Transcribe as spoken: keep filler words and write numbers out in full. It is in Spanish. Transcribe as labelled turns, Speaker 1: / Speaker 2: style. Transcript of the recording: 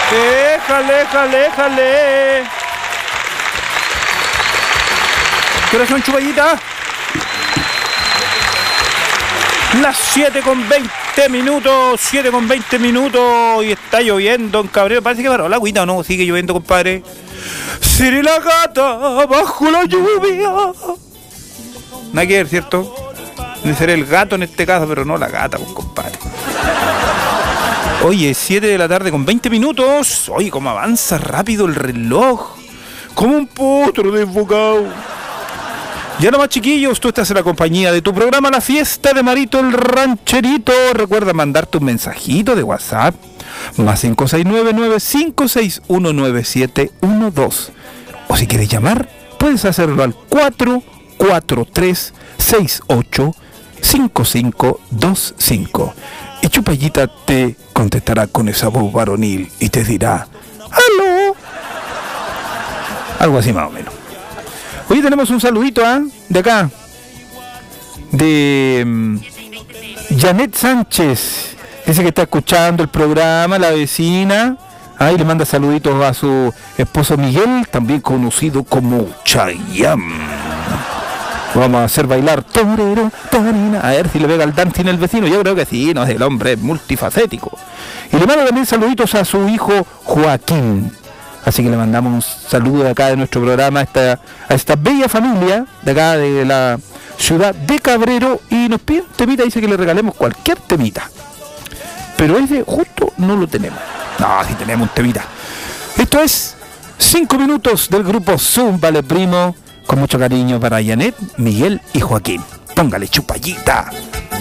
Speaker 1: Déjale, déjale, déjale. ¿Qué hora son, Chupallita? Las siete con veinte minutos, siete con veinte minutos y está lloviendo en Cabrero. Parece que paró la agüita, ¿o no? Sigue lloviendo, compadre. Siri la gata bajo la lluvia. Nada que ver, ¿cierto? Debe ser el gato en este caso, pero no la gata, pues, compadre. Oye, siete de la tarde con veinte minutos. Oye, cómo avanza rápido el reloj. Como un potro desbocado. Ya nomás, chiquillos, tú estás en la compañía de tu programa La Fiesta de Marito el Rancherito. Recuerda mandarte un mensajito de WhatsApp. Más cinco seis nueve, nueve cinco seis uno, nueve siete uno dos. O si quieres llamar, puedes hacerlo al cuatro cuatro tres, seis ocho, cinco cinco dos cinco. Y Chupallita te contestará con esa voz varonil y te dirá ¡aló! Algo así más o menos. Hoy tenemos un saludito, ¿eh? De acá, de um, Janet Sánchez. Dice que está escuchando el programa, la vecina. Ahí le manda saluditos a su esposo Miguel, también conocido como Chayanne. Vamos a hacer bailar torero, tarina. A ver si le pega el dancing el vecino. Yo creo que sí, no es el hombre multifacético. Y le mando también saluditos a su hijo Joaquín. Así que le mandamos un saludo de acá de nuestro programa a esta, a esta bella familia de acá de la ciudad de Cabrero. Y nos piden temita, dice que le regalemos cualquier temita. Pero ese justo no lo tenemos. No, sí tenemos un temita. Esto es cinco minutos del grupo Zúmbale Primo. Con mucho cariño para Janet, Miguel y Joaquín. Póngale, Chupallita.